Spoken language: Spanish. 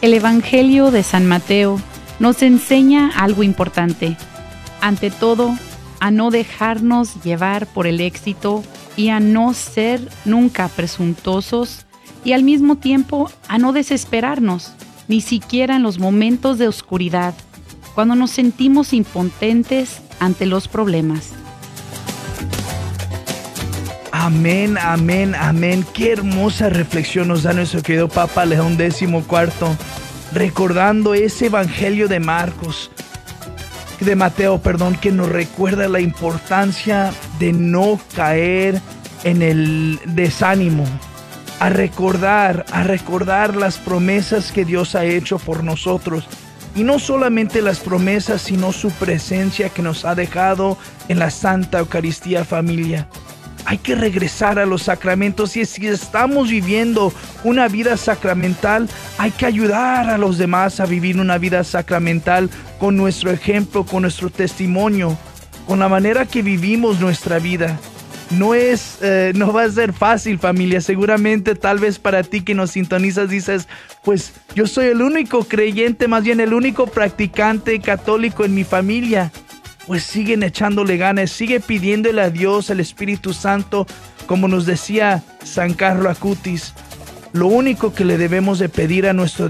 El Evangelio de San Mateo nos enseña algo importante. Ante todo, a no dejarnos llevar por el éxito y a no ser nunca presuntuosos y al mismo tiempo a no desesperarnos, ni siquiera en los momentos de oscuridad, cuando nos sentimos impotentes ante los problemas. Amén, amén, amén. Qué hermosa reflexión nos da nuestro querido Papa León XIV, recordando ese Evangelio de Mateo, que nos recuerda la importancia de no caer en el desánimo, a recordar las promesas que Dios ha hecho por nosotros. Y no solamente las promesas, sino su presencia que nos ha dejado en la Santa Eucaristía, familia. Hay que regresar a los sacramentos y si estamos viviendo una vida sacramental, hay que ayudar a los demás a vivir una vida sacramental con nuestro ejemplo, con nuestro testimonio, con la manera que vivimos nuestra vida. No va a ser fácil, familia. Seguramente, tal vez para ti que nos sintonizas dices, pues yo soy el único creyente, más bien el único practicante católico en mi familia. Pues siguen echándole ganas, sigue pidiéndole a Dios, al Espíritu Santo, como nos decía San Carlo Acutis. Lo único que le debemos de pedir a nuestro